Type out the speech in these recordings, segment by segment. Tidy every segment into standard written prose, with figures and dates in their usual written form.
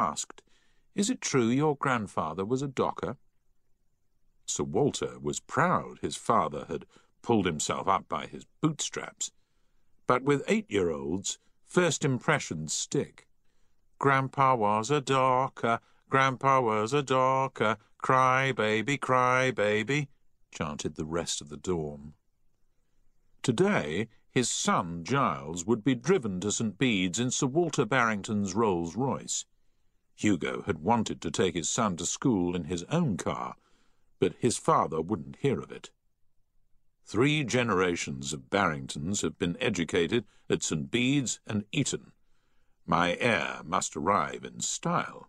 asked, "Is it true your grandfather was a docker?" Sir Walter was proud his father had pulled himself up by his bootstraps, but with 8-year-olds, first impressions stick. "Grandpa was a docker, Grandpa was a docker, cry baby," chanted the rest of the dorm. Today, his son Giles would be driven to St. Bede's in Sir Walter Barrington's Rolls-Royce. Hugo had wanted to take his son to school in his own car, but his father wouldn't hear of it. 3 generations of Barringtons have been educated at St. Bede's and Eton. My heir must arrive in style.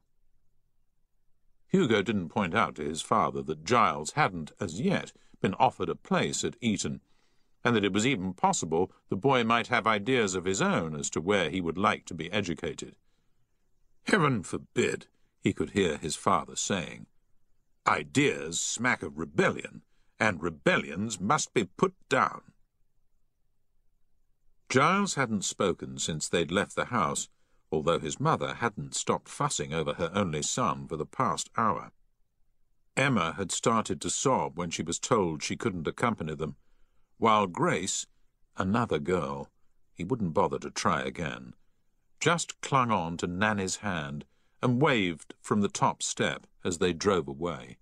Hugo didn't point out to his father that Giles hadn't, as yet, been offered a place at Eton, and that it was even possible the boy might have ideas of his own as to where he would like to be educated. "Heaven forbid," he could hear his father saying. "Ideas smack of rebellion, and rebellions must be put down." Giles hadn't spoken since they'd left the house, although his mother hadn't stopped fussing over her only son for the past hour. Emma had started to sob when she was told she couldn't accompany them, while Grace, another girl, he wouldn't bother to try again, just clung on to Nanny's hand and waved from the top step as they drove away.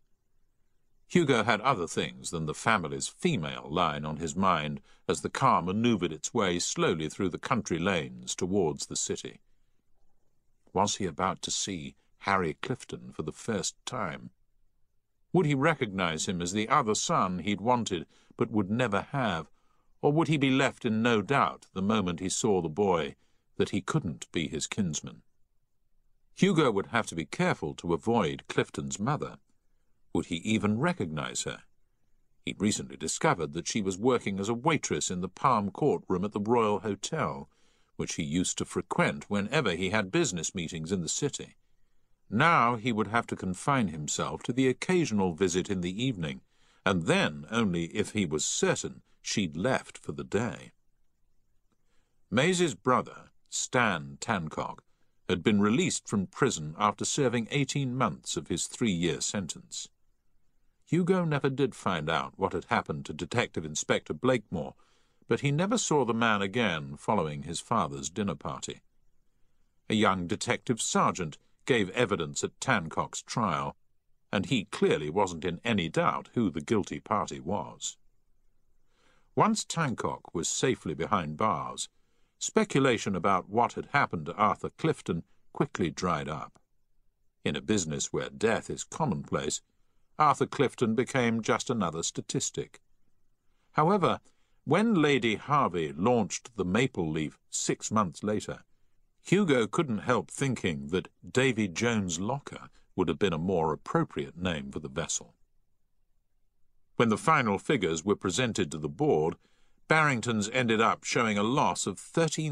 Hugo had other things than the family's female line on his mind as the car manoeuvred its way slowly through the country lanes towards the city. Was he about to see Harry Clifton for the first time? Would he recognize him as the other son he'd wanted but would never have, or would he be left in no doubt the moment he saw the boy that he couldn't be his kinsman? Hugo would have to be careful to avoid Clifton's mother. Would he even recognize her? He'd recently discovered that she was working as a waitress in the Palm Court room at the Royal Hotel, which he used to frequent whenever he had business meetings in the city. Now he would have to confine himself to the occasional visit in the evening, and then only if he was certain she'd left for the day. Maisie's brother, Stan Tancock, had been released from prison after serving 18 months of his 3-year sentence. Hugo never did find out what had happened to Detective Inspector Blakemore, but he never saw the man again following his father's dinner party. A young detective sergeant gave evidence at Tancock's trial, and he clearly wasn't in any doubt who the guilty party was. Once Tancock was safely behind bars, speculation about what had happened to Arthur Clifton quickly dried up. In a business where death is commonplace, Arthur Clifton became just another statistic. However, when Lady Harvey launched the Maple Leaf 6 months later, Hugo couldn't help thinking that Davy Jones Locker would have been a more appropriate name for the vessel. When the final figures were presented to the board, Barrington's ended up showing a loss of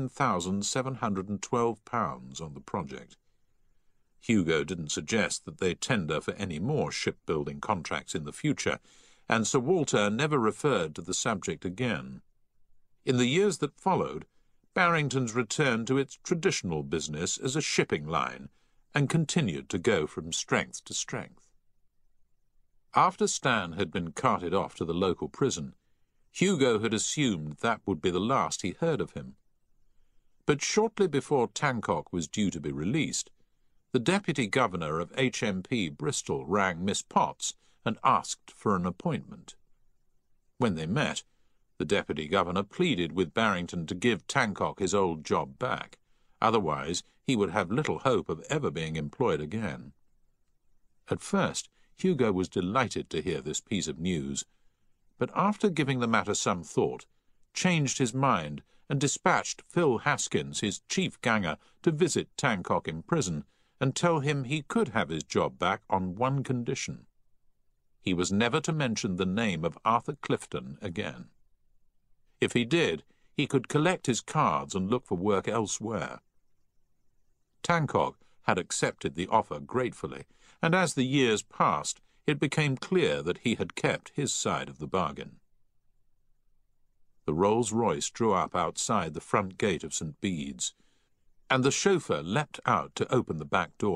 £13,712 on the project. Hugo didn't suggest that they tender for any more shipbuilding contracts in the future, and Sir Walter never referred to the subject again. In the years that followed, Barrington's returned to its traditional business as a shipping line and continued to go from strength to strength. After Stan had been carted off to the local prison, Hugo had assumed that would be the last he heard of him. But shortly before Tancock was due to be released, the Deputy Governor of HMP Bristol rang Miss Potts and asked for an appointment. When they met, the Deputy Governor pleaded with Barrington to give Tancock his old job back, otherwise he would have little hope of ever being employed again. At first, Hugo was delighted to hear this piece of news, but after giving the matter some thought, changed his mind and dispatched Phil Haskins, his chief ganger, to visit Tancock in prison and tell him he could have his job back on one condition. He was never to mention the name of Arthur Clifton again. If he did, he could collect his cards and look for work elsewhere. Tancock had accepted the offer gratefully, and as the years passed, it became clear that he had kept his side of the bargain. The Rolls-Royce drew up outside the front gate of St. Bede's, and the chauffeur leapt out to open the back door.